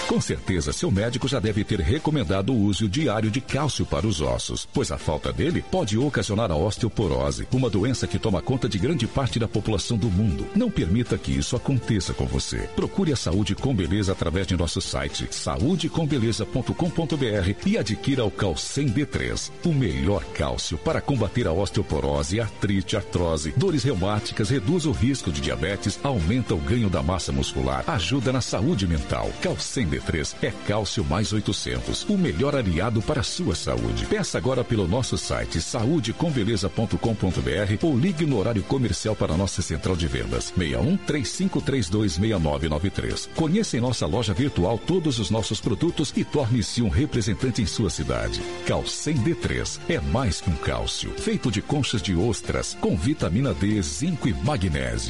Com certeza, seu médico já deve ter recomendado o uso diário de cálcio para os ossos, pois a falta dele pode ocasionar a osteoporose, uma doença que toma conta de grande parte da população do mundo. Não permita que isso aconteça com você. Procure a Saúde com Beleza através de nosso site saudecombeleza.com.br e adquira o Calcem D3, o melhor cálcio para combater a osteoporose, artrite, artrose, dores reumáticas, reduz o risco de diabetes, aumenta o ganho da massa muscular, ajuda na saúde mental. Calcem D3 é cálcio mais 800, o melhor aliado para a sua saúde. Peça agora pelo nosso site saudecombeleza.com.br ou ligue no horário comercial para a nossa central de vendas 61-3532-6993. Conheça em nossa loja virtual todos os nossos produtos e torne-se um representante em sua cidade. Calcem D3 é mais que um cálcio, feito de conchas de ostras com vitamina D, zinco e magnésio.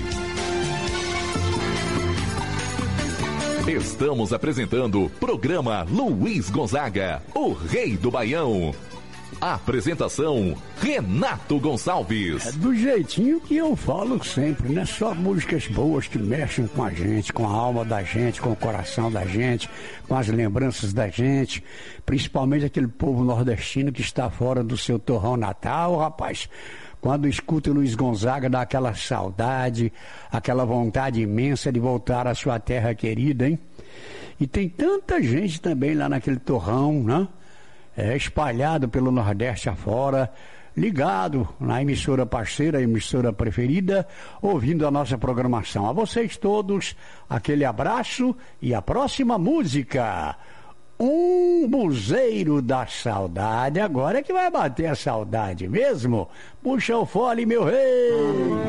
Estamos apresentando o programa Luiz Gonzaga, o Rei do Baião. Apresentação, Renato Gonçalves. É do jeitinho que eu falo sempre, né? Só músicas boas que mexem com a gente, com a alma da gente, com o coração da gente, com as lembranças da gente, principalmente aquele povo nordestino que está fora do seu torrão natal, rapaz. Quando escuta o Luiz Gonzaga, dá aquela saudade, aquela vontade imensa de voltar à sua terra querida, hein? E tem tanta gente também lá naquele torrão, né? Espalhado pelo Nordeste afora, ligado na emissora parceira, emissora preferida, ouvindo a nossa programação. A vocês todos, aquele abraço e a próxima música... Um buzeiro da saudade. Agora é que vai bater a saudade mesmo. Puxa o fole, meu rei.